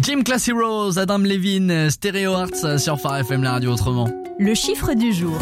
Jim Classy Rose, Adam Levine, Stereo Hearts sur Phare FM, la radio autrement. Le chiffre du jour.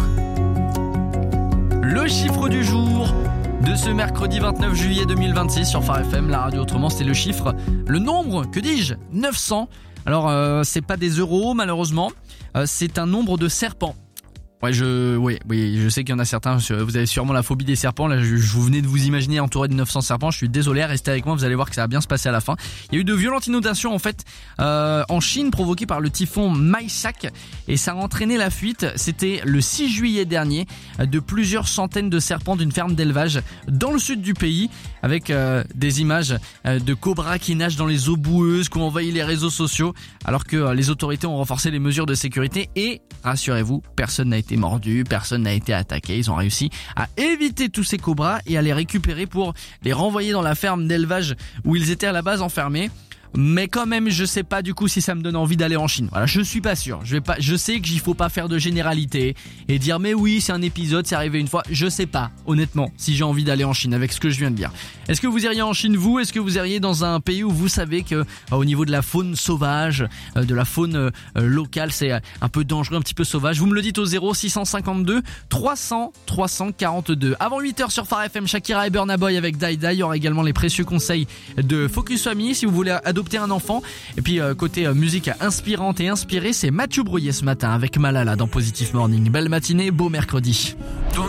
Le chiffre du jour de ce mercredi 29 juillet 2026 sur Phare FM, la radio autrement, c'est le nombre, que dis-je, 900. Alors, c'est pas des euros malheureusement, c'est un nombre de serpents. Oui, je sais qu'il y en a certains, vous avez sûrement la phobie des serpents, là vous venez de vous imaginer entouré de 900 serpents, je suis désolé, restez avec moi, vous allez voir que ça va bien se passer à la fin. Il y a eu de violentes inondations en fait en Chine provoquées par le typhon Maisak et ça a entraîné la fuite, c'était le 6 juillet dernier, de plusieurs centaines de serpents d'une ferme d'élevage dans le sud du pays avec des images de cobras qui nagent dans les eaux boueuses, qui ont envahi les réseaux sociaux alors que les autorités ont renforcé les mesures de sécurité et rassurez-vous, personne n'a été mordu, personne n'a été attaqué, ils ont réussi à éviter tous ces cobras et à les récupérer pour les renvoyer dans la ferme d'élevage où ils étaient à la base enfermés. Mais quand même, je sais pas du coup si ça me donne envie d'aller en Chine. Voilà, je suis pas sûr. Je sais qu'il faut pas faire de généralité et dire mais oui, c'est un épisode, c'est arrivé une fois. Je sais pas, honnêtement, si j'ai envie d'aller en Chine avec ce que je viens de dire. Est-ce que vous iriez en Chine vous? Est-ce que vous iriez dans un pays où vous savez que au niveau de la faune sauvage, de la faune locale, c'est un peu dangereux, un petit peu sauvage? Vous me le dites au 0652 300 342. Avant 8h sur Phare FM, Shakira et Burna Boy avec Die Die. Il y aura également les précieux conseils de Focus Family si vous voulez adopter un enfant. Et puis côté musique inspirante et inspirée, c'est Mathieu Brouillet ce matin avec Malala dans Positive Morning. Belle matinée, beau mercredi.